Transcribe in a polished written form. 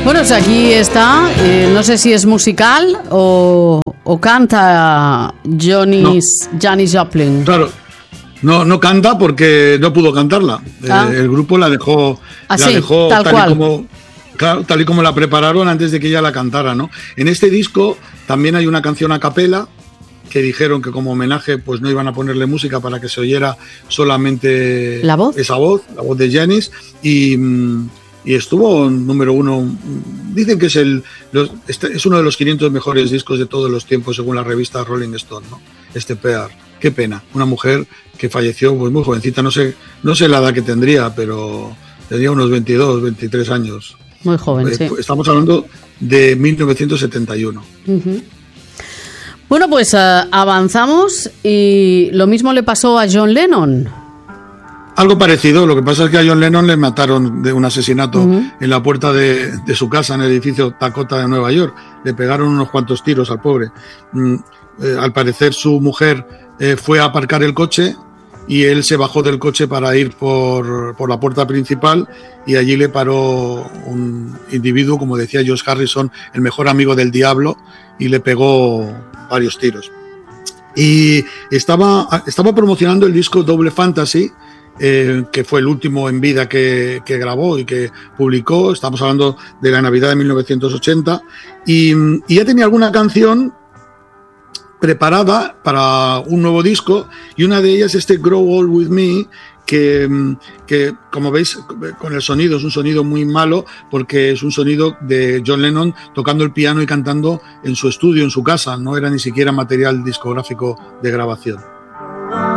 Bueno, pues aquí está, no sé si es musical o canta Janis Joplin. Claro, no canta porque no pudo cantarla. El grupo la dejó, tal y como la prepararon antes de que ella la cantara, ¿no? En este disco también hay una canción a capela que dijeron que como homenaje pues no iban a ponerle música para que se oyera solamente la voz de Janis, y estuvo número 1. Dicen que es uno de los 500 mejores discos de todos los tiempos según la revista Rolling Stone, ¿no? Pearl. Qué pena, una mujer que falleció pues muy jovencita, no sé la edad que tendría, pero tenía unos 22, 23 años. Muy joven, sí. Estamos hablando de 1971. Uh-huh. Bueno, pues avanzamos y lo mismo le pasó a John Lennon. Algo parecido, lo que pasa es que a John Lennon le mataron de un asesinato en la puerta de su casa en el edificio Dakota de Nueva York. Le pegaron unos cuantos tiros al pobre. Al parecer su mujer fue a aparcar el coche y él se bajó del coche para ir por la puerta principal y allí le paró un individuo, como decía George Harrison, el mejor amigo del diablo, y le pegó varios tiros. Y estaba promocionando el disco Double Fantasy, que fue el último en vida que grabó y que publicó. Estamos hablando de la Navidad de 1980, y ya tenía alguna canción preparada para un nuevo disco, y una de ellas Grow Old With Me, que como veis con el sonido es un sonido muy malo porque es un sonido de John Lennon tocando el piano y cantando en su estudio, en su casa, no era ni siquiera material discográfico de grabación.